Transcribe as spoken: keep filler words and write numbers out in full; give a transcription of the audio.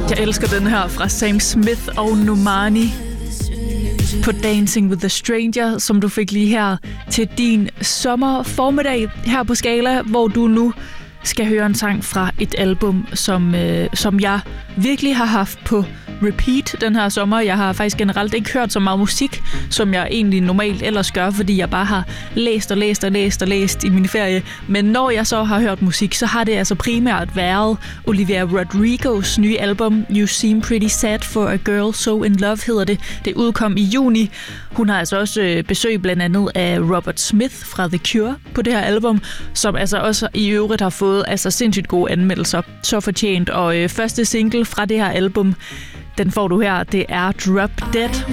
Jeg elsker den her fra Sam Smith og Normani på Dancing with the Stranger, som du fik lige her til din sommerformiddag her på Skala, hvor du nu skal høre en sang fra et album, som, øh, som jeg virkelig har haft på repeat den her sommer. Jeg har faktisk generelt ikke hørt så meget musik, som jeg egentlig normalt ellers gør, fordi jeg bare har læst og læst og læst og læst i min ferie. Men når jeg så har hørt musik, så har det altså primært været Olivia Rodrigos nye album You Seem Pretty Sad for a Girl So In Love hedder det. Det udkom i juni. Hun har altså også besøg blandt andet af Robert Smith fra The Cure på det her album, som altså også i øvrigt har fået altså sindssygt gode anmeldelser. Så fortjent. Og øh, første single fra det her album, den får du her. Det er Drop Dead.